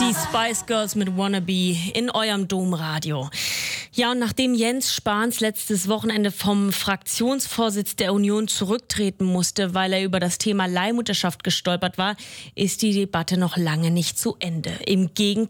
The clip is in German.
Die Spice Girls mit Wannabe in eurem Domradio. Ja, und nachdem Jens Spahns letztes Wochenende vom Fraktionsvorsitz der Union zurücktreten musste, weil er über das Thema Leihmutterschaft gestolpert war, ist die Debatte noch lange nicht zu Ende. Im Gegenteil.